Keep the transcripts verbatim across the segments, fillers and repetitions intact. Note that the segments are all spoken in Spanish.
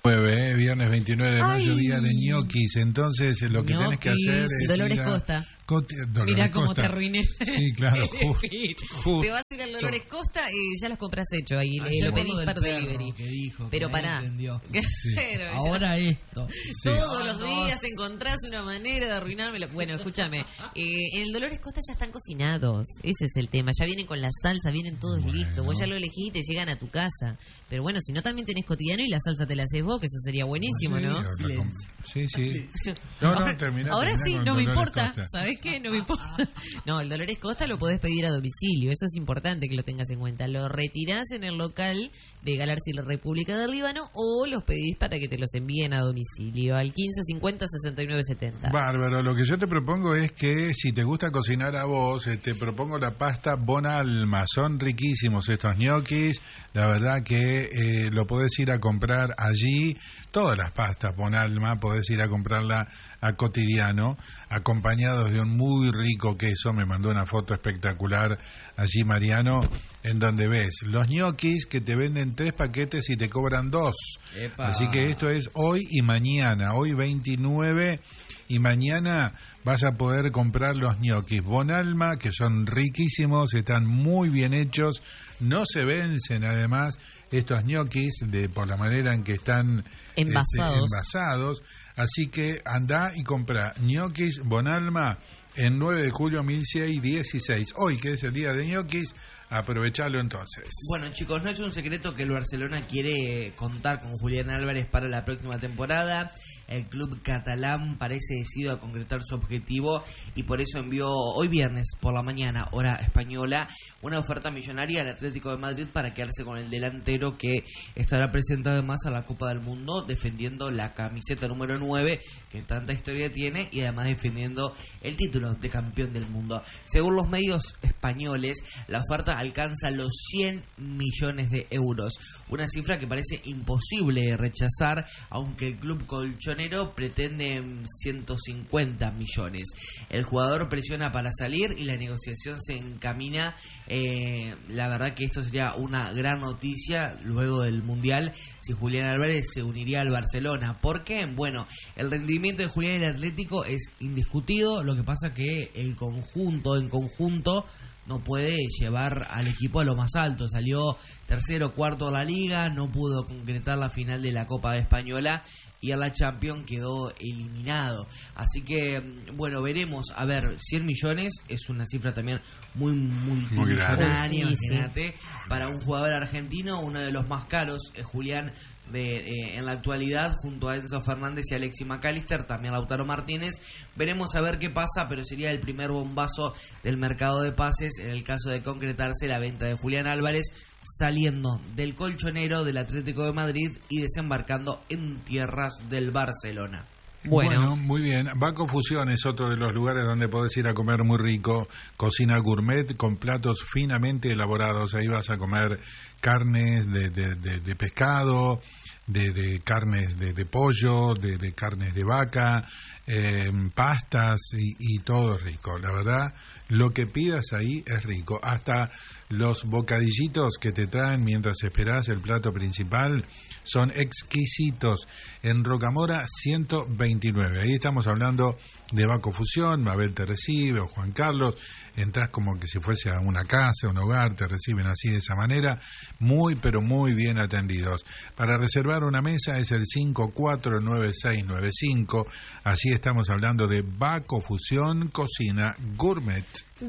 veintinueve, ¿eh? Viernes veintinueve de mayo, Ay. día de ñoquis. Entonces, lo que tenés que hacer es. Dolores ir a Costa. Coti- Dolores Mirá cómo Costa. te arruiné. Sí, claro. Justo. Justo. Te vas a ir al Dolores Costa y ya las compras hecho. Ahí Ayer lo por pedís lo del para perro delivery. que dijo, Pero que pará. nadie entendió. Pero ya- Ahora esto. Todos Ah, los no. días encontrás una manera de arruinármelo. Bueno, escúchame. Eh, en el Dolores Costa ya están cocinados. Ese es el tema. Ya vienen con la salsa, vienen todos Bueno. listos. Vos ya lo elegís y te llegan a tu casa. Pero bueno, si no, también tenés cotidiano y la salsa te la haces vos, que eso sería buenísimo, Sí, ¿no? otra Silencio. com- Sí, sí. No, no, terminá, Ahora terminá sí, con no me Dolores importa. Costa. ¿Sabés qué? No me importa. No, el Dolores Costa lo podés pedir a domicilio. Eso es importante que lo tengas en cuenta. Lo retirás en el local de Galarza y la República del Líbano o los pedís para que te los envíen a domicilio al quince cincuenta sesenta y nueve setenta. Bárbaro, lo que yo te propongo es que si te gusta cocinar a vos, eh, te propongo la pasta Bonalma. Son riquísimos estos ñoquis, la verdad que eh, lo podés ir a comprar allí. Todas las pastas Bonalma podés ir a comprarla a Cotidiano, acompañados de un muy rico queso. Me mandó una foto espectacular allí Mariano, en donde ves los ñoquis que te venden tres paquetes y te cobran dos. Epa. Así que esto es hoy y mañana, hoy veintinueve y mañana vas a poder comprar los ñoquis Bonalma, que son riquísimos, están muy bien hechos, no se vencen además estos ñoquis de por la manera en que están Envasados. este, envasados. Así que anda y compra ñoquis Bonalma en nueve de julio mil seiscientos dieciséis. Hoy, que es el día de ñoquis, aprovechalo entonces. Bueno, chicos, no es un secreto que el Barcelona quiere contar con Julián Álvarez para la próxima temporada. El club catalán parece decidido a concretar su objetivo y por eso envió hoy viernes por la mañana, hora española, una oferta millonaria al Atlético de Madrid para quedarse con el delantero que estará presente además a la Copa del Mundo defendiendo la camiseta número nueve que tanta historia tiene y además defendiendo el título de campeón del mundo. Según los medios españoles, la oferta alcanza los cien millones de euros, una cifra que parece imposible de rechazar, aunque el club colchonero pretende ciento cincuenta millones. El jugador presiona para salir y la negociación se encamina. Eh, la verdad que esto sería una gran noticia luego del Mundial si Julián Álvarez se uniría al Barcelona. ¿Por qué? Bueno, el rendimiento de Julián en el Atlético es indiscutido, lo que pasa que el conjunto, en conjunto, no puede llevar al equipo a lo más alto. Salió tercero, cuarto de la Liga, no pudo concretar la final de la Copa Española y a la Champions quedó eliminado. Así que, bueno, veremos. A ver, cien millones es una cifra también muy multimillonaria, Muy grande. imagínate. Para un jugador argentino, uno de los más caros es Julián de, eh, en la actualidad, junto a Enzo Fernández y Alexis McAllister, también Lautaro Martínez. Veremos a ver qué pasa, pero sería el primer bombazo del mercado de pases en el caso de concretarse la venta de Julián Álvarez, saliendo del colchonero del Atlético de Madrid y desembarcando en tierras del Barcelona. Bueno. Muy bien. Baco Fusión es otro de los lugares donde podés ir a comer muy rico. Cocina gourmet con platos finamente elaborados. Ahí vas a comer carnes de, de, de, de pescado, de, de carnes de, de pollo, de, de carnes de vaca, eh, pastas y, y todo rico. La verdad, lo que pidas ahí es rico. Hasta los bocadillitos que te traen mientras esperás el plato principal son exquisitos. En Rocamora ciento veintinueve. Ahí estamos hablando de Baco Fusión. Mabel te recibe, o Juan Carlos. Entrás como que si fuese a una casa, un hogar, te reciben así de esa manera. Muy, pero muy bien atendidos. Para reservar una mesa es el cinco cuatro nueve seis nueve cinco. Así estamos hablando de Baco Fusión Cocina Gourmet.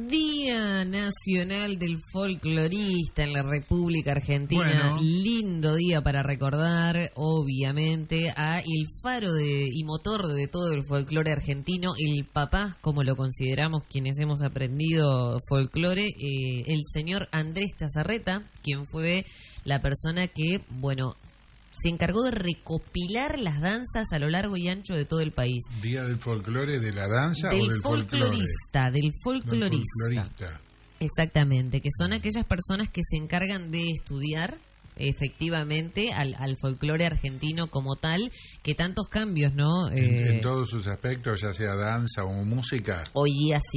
Día Nacional del Folclorista en la República Argentina. Bueno. Lindo día para recordar, obviamente, a el faro de, y motor de todo el folclore argentino, el papá, como lo consideramos quienes hemos aprendido folclore, eh, el señor Andrés Chazarreta, quien fue la persona que, bueno, se encargó de recopilar las danzas a lo largo y ancho de todo el país. Día del folclore, de la danza Del o del folclore. folclorista, del folclorista. Del folclorista. Exactamente, que son aquellas personas que se encargan de estudiar efectivamente al, al folclore argentino como tal, que tantos cambios, ¿no? En, Eh, en todos sus aspectos, ya sea danza o música. hoy día sí.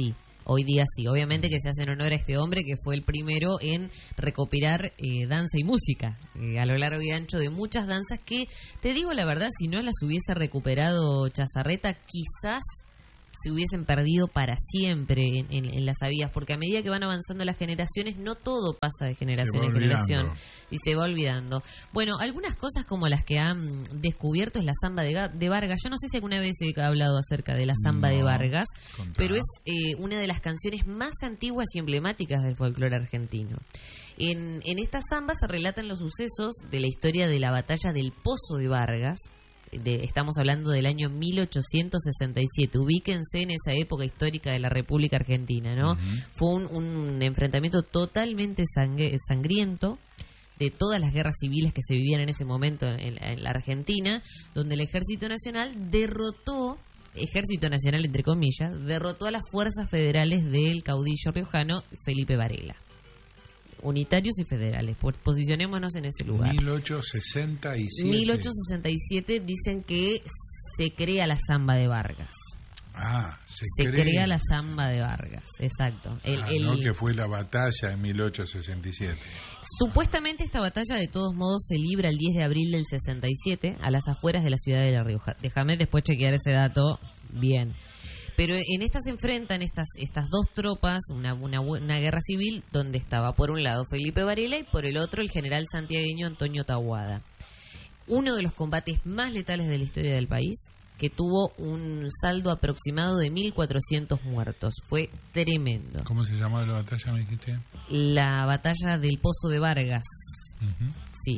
Hoy día sí, obviamente que se hace en honor a este hombre que fue el primero en recopilar eh, danza y música eh, a lo largo y ancho de muchas danzas que, te digo la verdad, si no las hubiese recuperado Chazarreta, quizás se hubiesen perdido para siempre en, en, en las sabidas, porque a medida que van avanzando las generaciones, no todo pasa de generación en generación y se va olvidando. Bueno, algunas cosas como las que han descubierto es la samba de, de Vargas. Yo no sé si alguna vez he hablado acerca de la samba no, de Vargas, contá. Pero es eh, una de las canciones más antiguas y emblemáticas del folclore argentino. En, en esta samba se relatan los sucesos de la historia de la batalla del Pozo de Vargas. De, estamos hablando del año mil ochocientos sesenta y siete. Ubíquense en esa época histórica de la República Argentina, ¿no? Uh-huh. Fue un, un enfrentamiento totalmente sangre, sangriento de todas las guerras civiles que se vivían en ese momento en, en la Argentina, donde el Ejército Nacional derrotó, Ejército Nacional entre comillas, derrotó a las fuerzas federales del caudillo riojano Felipe Varela. Unitarios y federales, pues posicionémonos en ese lugar. mil ochocientos sesenta y siete. mil ochocientos sesenta y siete dicen que se crea la samba de Vargas. Ah, se, se cree. crea la samba de Vargas, exacto. El, ah, el, no, que fue la batalla en mil ochocientos sesenta y siete. Supuestamente esta batalla de todos modos se libra el diez de abril del sesenta y siete a las afueras de la ciudad de La Rioja. Déjame después chequear ese dato bien. Pero en esta se enfrentan estas estas dos tropas, una, una, una guerra civil donde estaba por un lado Felipe Varela y por el otro el general santiagueño Antonio Taboada. Uno de los combates más letales de la historia del país, que tuvo un saldo aproximado de mil cuatrocientos muertos. Fue tremendo. ¿Cómo se llamaba la batalla, me dijiste? La batalla del Pozo de Vargas. Uh-huh. Sí.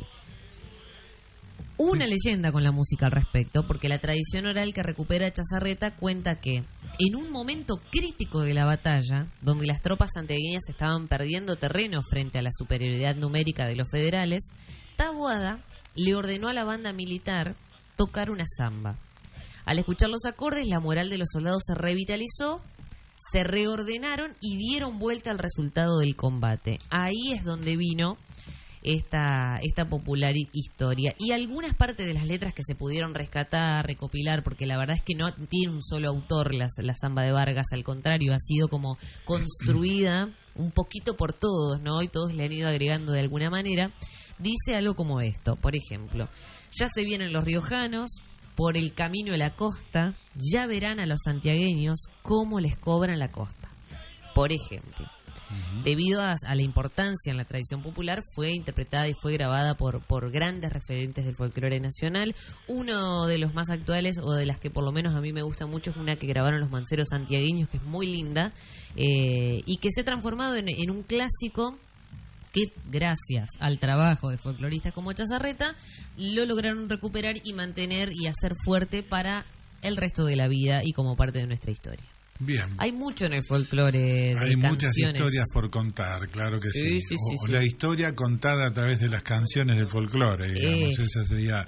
Una leyenda con la música al respecto, porque la tradición oral que recupera Chazarreta cuenta que en un momento crítico de la batalla, donde las tropas santiagueñas estaban perdiendo terreno frente a la superioridad numérica de los federales, Taboada le ordenó a la banda militar tocar una samba. Al escuchar los acordes, la moral de los soldados se revitalizó, se reordenaron y dieron vuelta al resultado del combate. Ahí es donde vino esta esta popular historia y algunas partes de las letras que se pudieron rescatar, recopilar, porque la verdad es que no tiene un solo autor la, la samba de Vargas, al contrario, ha sido como construida un poquito por todos, ¿no? Y todos le han ido agregando de alguna manera. Dice algo como esto, por ejemplo: ya se vienen los riojanos por el camino de la costa, ya verán a los santiagueños cómo les cobran la costa, por ejemplo. Uh-huh. Debido a, a la importancia en la tradición popular, fue interpretada y fue grabada por, por grandes referentes del folclore nacional. Uno de los más actuales, o de las que por lo menos a mí me gusta mucho, es una que grabaron los manceros santiagueños, que es muy linda, eh, y que se ha transformado en, en un clásico que, gracias al trabajo de folcloristas como Chazarreta, lo lograron recuperar y mantener y hacer fuerte para el resto de la vida y como parte de nuestra historia. Bien. Hay mucho en el folclore de Hay canciones. Muchas historias por contar, claro que sí. sí, sí, o, sí, o sí. la historia contada a través de las canciones del folclore, digamos. Es. Esa sería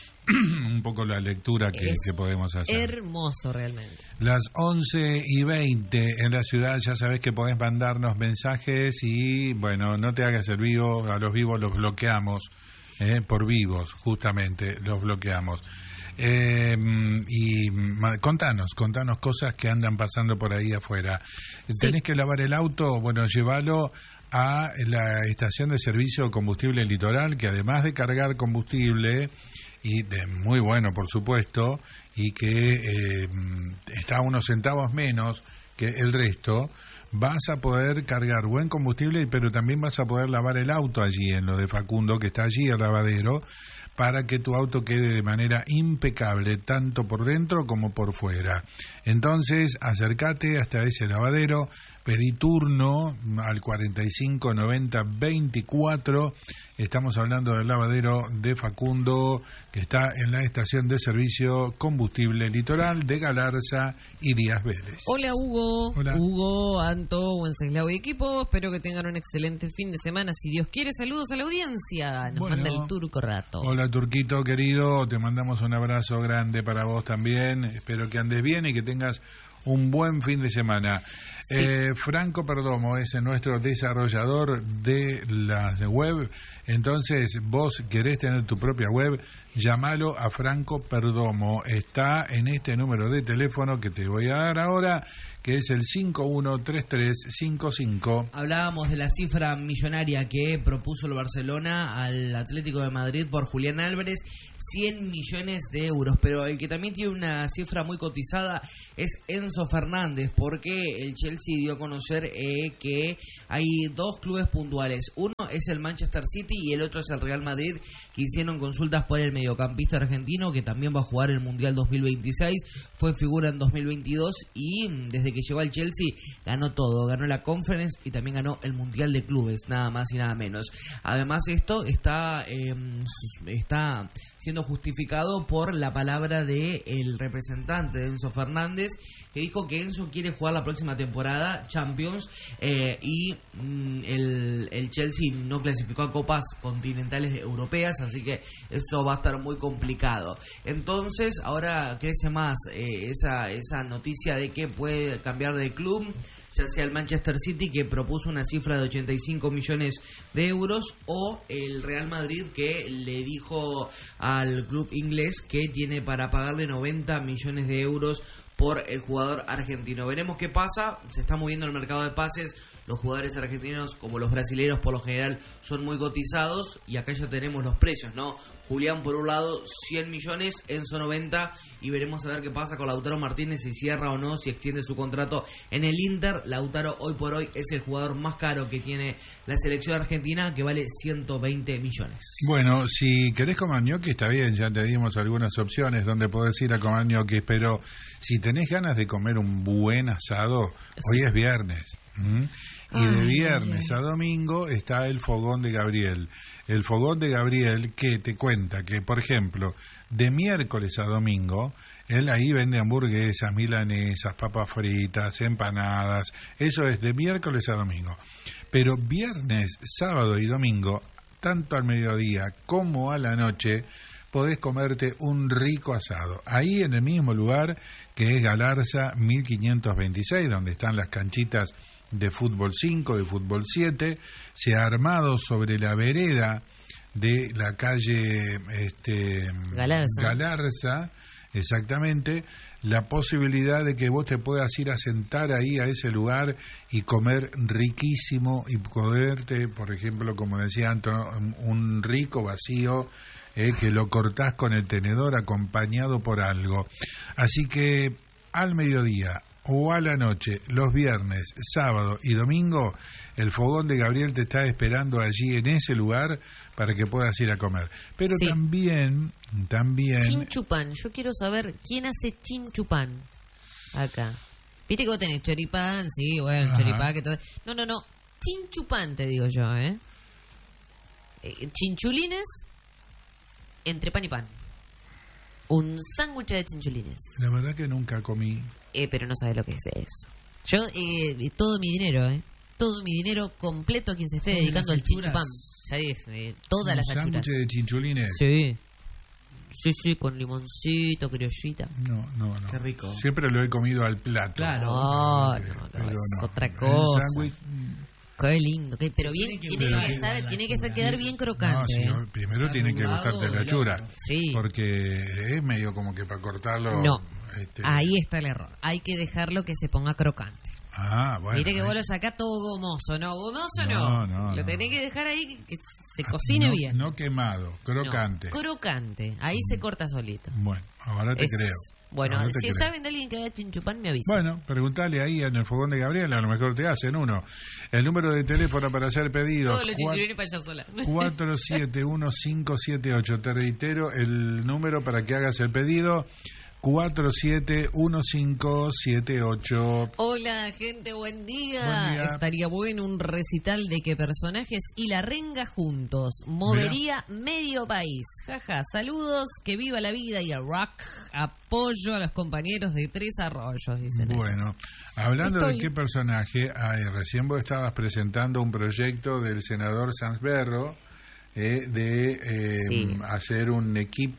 un poco la lectura que, que podemos hacer. Hermoso, realmente. Las once y veinte en la ciudad, ya sabés que podés mandarnos mensajes y, bueno, no te hagas el vivo, a los vivos los bloqueamos, eh, por vivos, justamente, los bloqueamos. Eh, y contanos, contanos cosas que andan pasando por ahí afuera. Sí. ¿Tenés que lavar el auto? Bueno, llévalo a la estación de servicio de combustible Litoral, que además de cargar combustible, y de muy bueno, por supuesto, y que eh, está a unos centavos menos que el resto, vas a poder cargar buen combustible, pero también vas a poder lavar el auto allí, en lo de Facundo, que está allí, el lavadero, para que tu auto quede de manera impecable, tanto por dentro como por fuera. Entonces, acércate hasta ese lavadero, pedí turno al cuarenta y cinco noventa veinticuatro. Estamos hablando del lavadero de Facundo, que está en la estación de servicio Combustible Litoral de Galarza y Díaz Vélez. Hola, Hugo. Hola. Hugo, Anto, Wenceslao y equipo. Espero que tengan un excelente fin de semana. Si Dios quiere, saludos a la audiencia. Nos bueno, manda el Turco Rato. Hola, Turquito querido. Te mandamos un abrazo grande para vos también. Espero que andes bien y que tengas un buen fin de semana. Sí. Eh, Franco Perdomo es nuestro desarrollador de las web. Entonces, vos querés tener tu propia web, llámalo a Franco Perdomo. Está en este número de teléfono que te voy a dar ahora, que es el cinco uno tres tres cinco cinco. Hablábamos de la cifra millonaria que propuso el Barcelona al Atlético de Madrid por Julián Álvarez, cien millones de euros, pero el que también tiene una cifra muy cotizada es Enzo Fernández, porque el Chelsea dio a conocer eh, que hay dos clubes puntuales, uno es el Manchester City y el otro es el Real Madrid, que hicieron consultas por el mediocampista argentino, que también va a jugar el Mundial dos mil veintiséis, fue figura en dos mil veintidós y desde que llegó al Chelsea ganó todo, ganó la Conference y también ganó el Mundial de Clubes, nada más y nada menos. Además esto está eh, está siendo justificado por la palabra de el representante de Enzo Fernández, que dijo que Enzo quiere jugar la próxima temporada Champions eh, y mm, el, el Chelsea no clasificó a copas continentales europeas, así que eso va a estar muy complicado. Entonces ahora crece más eh, esa, esa noticia de que puede cambiar de club, ya sea el Manchester City, que propuso una cifra de ochenta y cinco millones de euros, o el Real Madrid, que le dijo al club inglés que tiene para pagarle noventa millones de euros por el jugador argentino. Veremos qué pasa, se está moviendo el mercado de pases, los jugadores argentinos como los brasileños por lo general son muy cotizados, y acá ya tenemos los precios, ¿no? Julián por un lado cien millones, Enzo noventa, y veremos a ver qué pasa con Lautaro Martínez, si cierra o no, si extiende su contrato en el Inter. Lautaro hoy por hoy es el jugador más caro que tiene la selección argentina, que vale ciento veinte millones. Bueno, si querés comer ñoquis, está bien, ya te dimos algunas opciones donde podés ir a comer ñoquis, pero si tenés ganas de comer un buen asado, sí. Hoy es viernes. ¿Mm? Y ay, de viernes ay, ay. a domingo está el Fogón de Gabriel. El Fogón de Gabriel, que te cuenta que, por ejemplo, de miércoles a domingo, él ahí vende hamburguesas, milanesas, papas fritas, empanadas. Eso es de miércoles a domingo. Pero viernes, sábado y domingo, tanto al mediodía como a la noche, podés comerte un rico asado. Ahí en el mismo lugar que es Galarza mil quinientos veintiséis, donde están las canchitas de fútbol cinco, de fútbol siete, se ha armado sobre la vereda de la calle este, Galarza. Galarza, exactamente, la posibilidad de que vos te puedas ir a sentar ahí a ese lugar y comer riquísimo y poderte, por ejemplo, como decía Anton, un rico vacío eh, que lo cortás con el tenedor acompañado por algo. Así que al mediodía o a la noche, los viernes, sábado y domingo, el Fogón de Gabriel te está esperando allí en ese lugar para que puedas ir a comer. Pero sí. también, también... Chinchupán, yo quiero saber quién hace chinchupán acá. Viste que vos tenés choripán, sí, bueno, ajá. Choripán, que todo... No, no, no, chinchupán te digo yo, ¿eh? eh chinchulines entre pan y pan. Un sándwich de chinchulines. La verdad que nunca comí. Eh, pero no sabes lo que es eso. Yo, eh, todo mi dinero, ¿eh? Todo mi dinero completo a quien se esté dedicando al chinchupán. ¿Sabes? Eh, todas las achuras. ¿Un sándwich de chinchulines? Sí. Sí, sí, con limoncito, criollita. No, no, no. Qué rico. Siempre lo he comido al plato. Claro. Oh, no, no, pero es no. otra cosa. El sándwich... Qué lindo, qué, pero bien, tiene que, tiene que, estar, tiene que estar, quedar bien crocante. No, si no, primero ¿eh? tiene que gustarte la chura. Sí. Porque es medio como que para cortarlo... No, este... ahí está el error. Hay que dejarlo que se ponga crocante. Ah, bueno. Mire que ahí... vos lo sacás todo gomoso, ¿no? Gomoso no. No, no. Lo no. tenés que dejar ahí que se cocine no, bien. No quemado, crocante. No, crocante, ahí mm. se corta solito. Bueno, ahora te es... creo. Bueno, ahora si saben de alguien que haga chinchupán, me avisa. Bueno, preguntale ahí en el Fogón de Gabriel, a lo mejor te hacen uno. El número de teléfono para hacer pedidos. Todos los chinchulines para allá sola. cuatro siete uno cinco siete ocho. Te reitero el número para que hagas el pedido. cuatro siete uno cinco siete ocho. Hola gente, buen día. buen día. Estaría bueno un recital de que personajes y la renga juntos. Movería Mirá. medio país. Jaja, saludos, que viva la vida y el rock. Apoyo a los compañeros de Tres Arroyos, dicen. Bueno, hablando Estoy... de qué personaje, ay, recién vos estabas presentando un proyecto del senador Sanz Berro. Eh, de eh, sí. hacer un equipo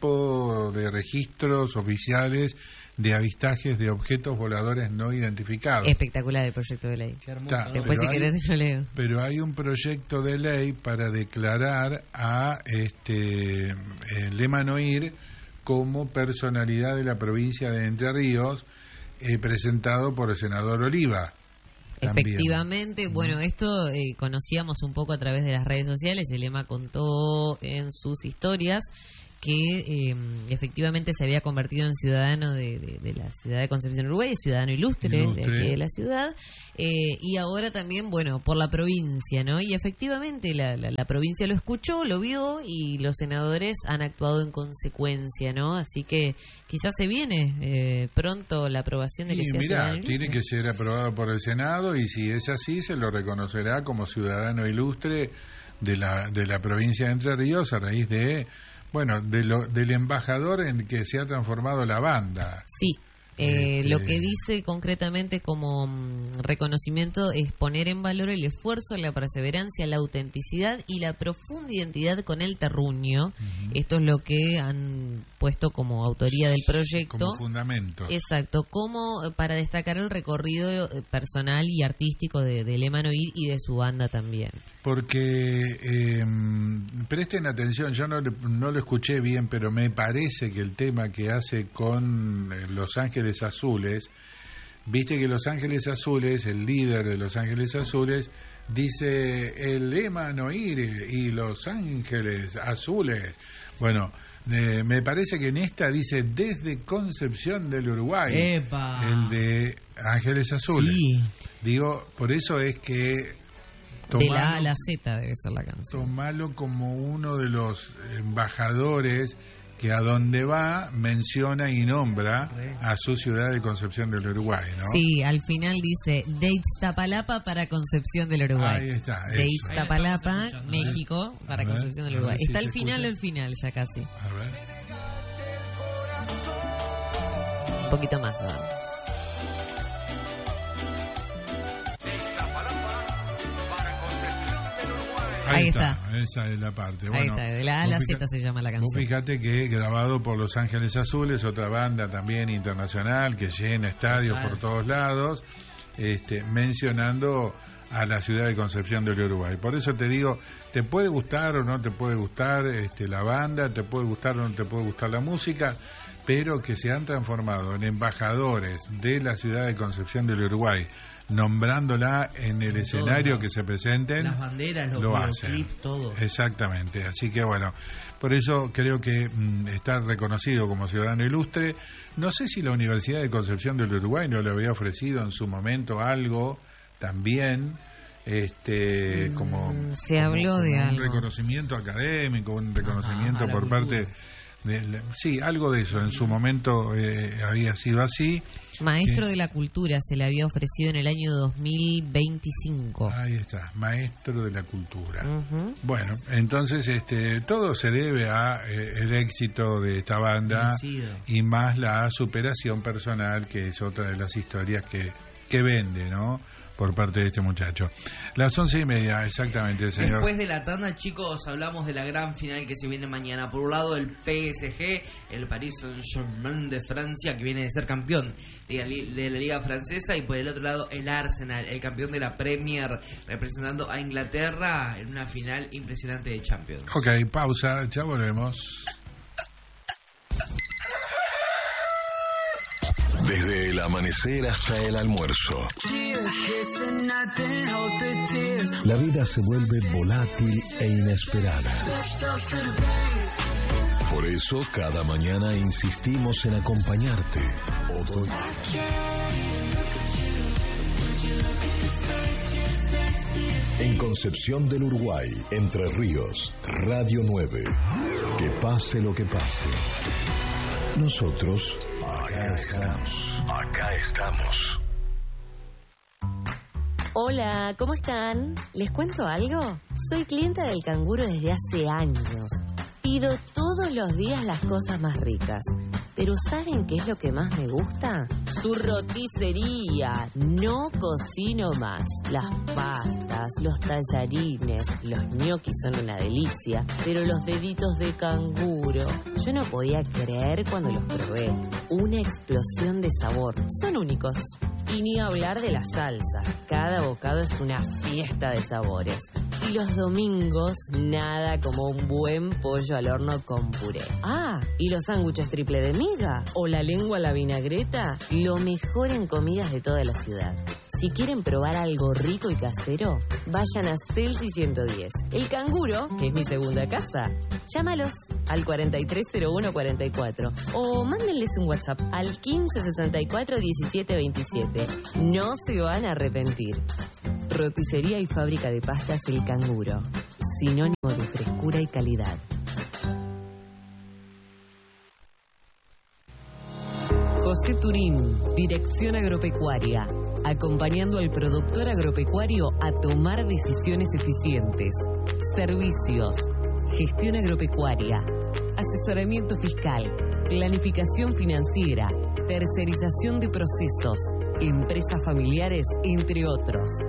tipo de registros oficiales de avistajes de objetos voladores no identificados. Espectacular el proyecto de ley. Qué hermoso, Ta, ¿no? Después, si hay, querés, lo leo. Pero hay un proyecto de ley para declarar a este eh, Lema Noir como personalidad de la provincia de Entre Ríos, eh, presentado por el senador Oliva. También. Efectivamente, bueno, esto eh, conocíamos un poco a través de las redes sociales. El Lema contó en sus historias que eh, efectivamente se había convertido en ciudadano de, de, de la ciudad de Concepción, Uruguay, ciudadano ilustre, Ilustre. de aquí de la ciudad, eh, y ahora también, bueno, por la provincia, ¿no? Y efectivamente la, la, la provincia lo escuchó, lo vio, y los senadores han actuado en consecuencia, ¿no? Así que quizás se viene eh, pronto la aprobación de que Y sea mira, ciudadano tiene ilustre. que ser aprobado por el Senado, y si es así, se lo reconocerá como ciudadano ilustre de la, de la provincia de Entre Ríos a raíz de... Bueno, de lo, del embajador en que se ha transformado la banda. Sí, eh, Este- lo que dice concretamente como mm, reconocimiento es poner en valor el esfuerzo, la perseverancia, la autenticidad y la profunda identidad con el terruño. Esto es lo que han puesto como autoría del proyecto. Como fundamento. Exacto, como eh, para destacar el recorrido eh, personal y artístico de, de Lema Noir y de su banda también. Porque, eh, presten atención, yo no, le- no lo escuché bien, pero me parece que el tema que hace con eh, Los Ángeles Azules, viste que Los Ángeles Azules, el líder de Los Ángeles Azules, dice el Lema Noir y Los Ángeles Azules. Bueno, eh, me parece que en esta dice desde Concepción del Uruguay, ¡Epa! el de Ángeles Azules. Sí. Digo, por eso es que... De la A a tomalo- la Z debe ser la canción. Tomalo como uno de los embajadores que a donde va menciona y nombra a su ciudad de Concepción del Uruguay, ¿no? Sí, al final dice de Iztapalapa para Concepción del Uruguay. Ahí está, De eso. Iztapalapa, Ahí la estamos escuchando, México, para A ver, Concepción del a ver Uruguay. si Está se al final, escucha. al final, ya casi. A ver. Un poquito más. ¿no? Ahí está. Esa es la parte. Ahí Bueno, está, de la A a la vos Z fija- se llama la Vos canción. fíjate que grabado por Los Ángeles Azules, otra banda también internacional que llena estadios Total. por todos lados, este, mencionando a la ciudad de Concepción del Uruguay. Por eso te digo, te puede gustar o no te puede gustar este, la banda, te puede gustar o no te puede gustar la música, pero que se han transformado en embajadores de la ciudad de Concepción del Uruguay, nombrándola en el En escenario todo. que se presenten, Las banderas, los lo hacen. videoclips, todo. Exactamente, así que bueno, por eso creo que mm, está reconocido como ciudadano ilustre. No sé si la Universidad de Concepción del Uruguay no le había ofrecido en su momento algo también, este, como, se como- habló como de un algo. reconocimiento académico, un reconocimiento a la por cultura. parte de, la- sí, algo de eso. En su momento eh, había sido así. Maestro ¿Qué? de la Cultura se le había ofrecido en el año dos mil veinticinco. Ahí está, maestro de la cultura. Ujú. Bueno, entonces este todo se debe a eh, el éxito de esta banda Merecido. y más la superación personal, que es otra de las historias que, que vende, ¿no? Por parte de este muchacho. Las once y media, exactamente, señor. Después de la tanda, chicos, hablamos de la gran final que se viene mañana. Por un lado, el P S G, el Paris Saint-Germain de Francia, que viene de ser campeón de la, li- de la Liga Francesa. Y por el otro lado, el Arsenal, el campeón de la Premier, representando a Inglaterra en una final impresionante de Champions. Ok, pausa, ya volvemos. Desde el amanecer hasta el almuerzo. La vida se vuelve volátil e inesperada. Por eso cada mañana insistimos en acompañarte. Otoño. En Concepción del Uruguay, Entre Ríos, Radio nueve. Que pase lo que pase. Nosotros acá estamos. Acá estamos. Hola, ¿cómo están? ¿Les cuento algo? Soy clienta del Canguro desde hace años. Pido todos los días las cosas más ricas. Pero ¿saben qué es lo que más me gusta? Su roticería. No cocino más. Las pastas, los tallarines, los ñoquis son una delicia. Pero los deditos de canguro Yo no podía creer cuando los probé. Una explosión de sabor. Son únicos. Y ni hablar de la salsa. Cada bocado es una fiesta de sabores. Y los domingos, nada como un buen pollo al horno con puré. Ah, ¿y los sándwiches triple de miga? ¿O la lengua a la vinagreta? Lo mejor en comidas de toda la ciudad. Si quieren probar algo rico y casero, vayan a Celsi ciento diez. El Canguro, que es mi segunda casa. Llámalos al cuarenta y tres cero uno cuarenta y cuatro o mándenles un WhatsApp al quince sesenta y cuatro diecisiete veintisiete. No se van a arrepentir. Roticería y fábrica de pastas El Canguro. Sinónimo de frescura y calidad. José Turín, Dirección Agropecuaria. Acompañando al productor agropecuario a tomar decisiones eficientes. Servicios. Gestión agropecuaria. Asesoramiento fiscal. Planificación financiera. Tercerización de procesos. Empresas familiares, entre otros.